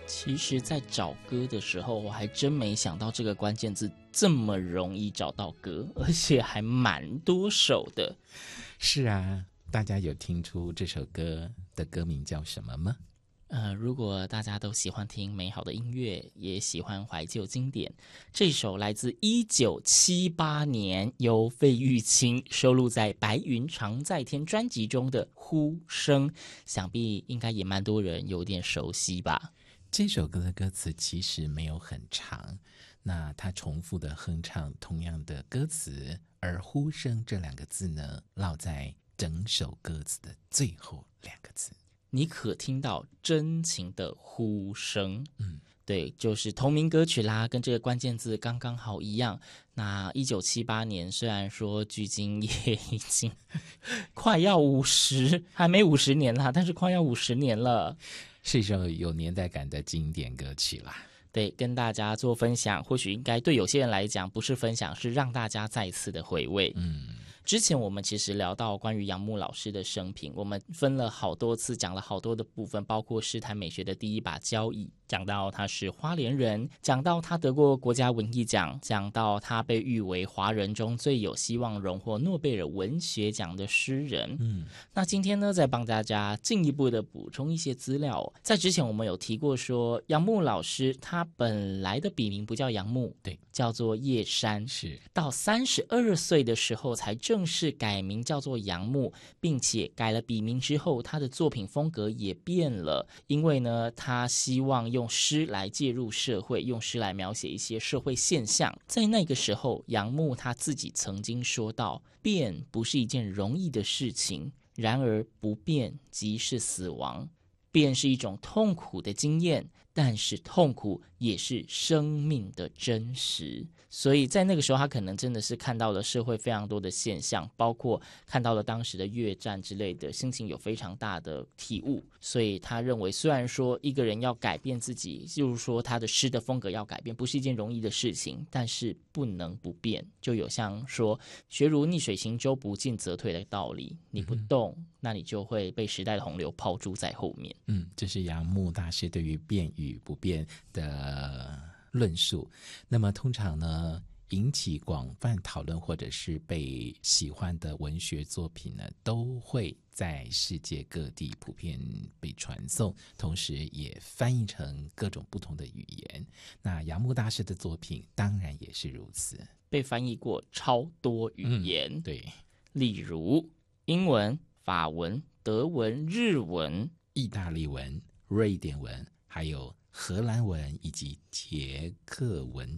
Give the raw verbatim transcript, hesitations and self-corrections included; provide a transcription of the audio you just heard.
其实在找歌的时候，我还真没想到这个关键字这么容易找到歌，而且还蛮多首的。 是啊，大家有听出这首歌的歌名叫什么吗？ 呃，如果大家都喜欢听美好的音乐，也喜欢怀旧经典，这首来自一九七八年由费玉清收录在《白云常在天》专辑中的《呼声》，想必应该也蛮多人有点熟悉吧。 这首歌的歌词其实没有很长，那它重复的哼唱同样的歌词，而呼声这两个字呢，落在整首歌词的最后两个字。 你可听到真情的呼声。 嗯， 对，就是同名歌曲啦，跟这个关键字刚刚好一样。那一九七八年，虽然说距今也已经快要五十，还没五十年啦，但是快要五十年了， 是一首有年代感的经典歌曲啦。 对，跟大家做分享，或许应该对有些人来讲不是分享，是让大家再一次的回味。 嗯， 之前我们其实聊到关于杨牧老师的生平，我们分了好多次，讲了好多的部分，包括诗坛美学的第一把交椅，讲到他是花莲人，讲到他得过国家文艺奖，讲到他被誉为华人中最有希望荣获诺贝尔文学奖的诗人。 嗯， 那今天呢，再帮大家进一步的补充一些资料。在之前我们有提过说，杨牧老师他本来的笔名不叫杨牧， 对， 叫做叶山， 是到三十二岁的时候才正式改名叫做杨牧，并且改了笔名之后，他的作品风格也变了，因为呢，他希望用诗来介入社会，用诗来描写一些社会现象。在那个时候，杨牧他自己曾经说到，变不是一件容易的事情，然而不变即是死亡。变是一种痛苦的经验，但是痛苦也是生命的真实。所以在那个时候，他可能真的是看到了社会非常多的现象，包括看到了当时的越战之类的，心情有非常大的体悟。所以他认为，虽然说一个人要改变自己，就是说他的诗的风格要改变，不是一件容易的事情，但是不能不变。就有像说学如逆水行舟，不进则退的道理，你不动，嗯、那你就会被时代的洪流抛诸在后面。 嗯，这是杨牧大师对于变与不变的论述。那么通常呢，引起广泛讨论或者是被喜欢的文学作品呢，都会在世界各地普遍被传颂，同时也翻译成各种不同的语言。那杨牧大师的作品当然也是如此， 被翻译过超多语言。 嗯、对， 例如英文、法文、德文、日文、 意大利文、瑞典文，还有荷兰文以及捷克文